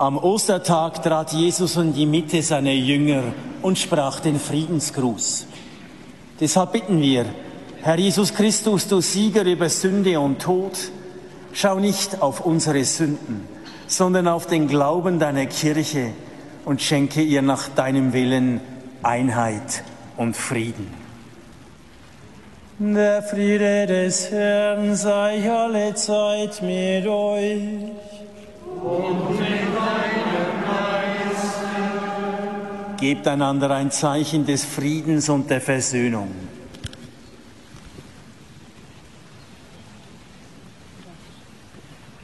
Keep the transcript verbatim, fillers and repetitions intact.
Am Ostertag trat Jesus in die Mitte seiner Jünger und sprach den Friedensgruß. Deshalb bitten wir, Herr Jesus Christus, du Sieger über Sünde und Tod, schau nicht auf unsere Sünden, sondern auf den Glauben deiner Kirche und schenke ihr nach deinem Willen Einheit und Frieden. Der Friede des Herrn sei alle Zeit mit euch. Und mit deinem Geiste. Gebt einander ein Zeichen des Friedens und der Versöhnung.